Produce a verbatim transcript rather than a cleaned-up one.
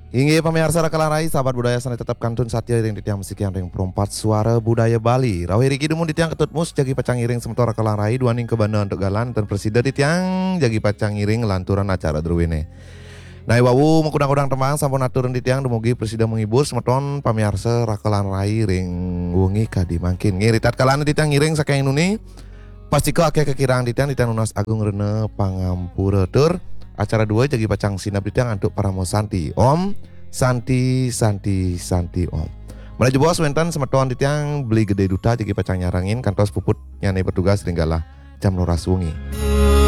Hingga pemirsa Rakalarai, sahabat budaya sana tetap kantun satya ring titiang musik yang ring perompat suara budaya Bali. Rawi riki dumun titiang ketut mus jagi pacang iring sementora Rakalarai duaning ke Bandung untuk galan dan presiden titiang jagi pacang iring lanturan acara druwene. Nah, wawu mengkudang-kudang temang sampun aturan titiang dumugi presiden menghibur semeton pamirsa Rakalarai ring wengi kadi mangkin. Ngiritat kalan titiang iring saking nuni. Pasti kok akeh kekiraan titiang titiang Nunas Agung Rene Pangampura tur. Acara dua jagi pacang sinap ditang untuk para mau santi om santi santi santi om mulai jebos wentan semeton ditang beli gede duta jagi pacang nyarangin kantos puput nyane petugas ringgalah jam noras wengi.